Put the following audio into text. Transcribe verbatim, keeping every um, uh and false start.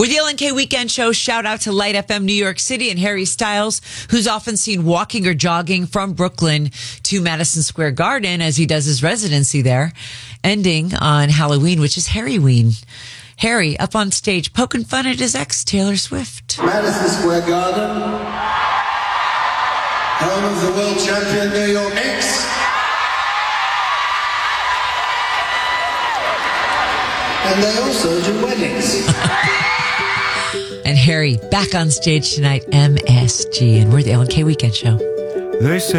With the L N K Weekend Show, shout out to Light F M New York City and Harry Styles, who's often seen walking or jogging from Brooklyn to Madison Square Garden as he does his residency there, ending on Halloween, which is Harryween. Harry up on stage poking fun at his ex, Taylor Swift. Madison Square Garden, home of the world champion New York Knicks. And they also do weddings. And Harry back on stage tonight, M S G. And we're the L N K Weekend Show. They say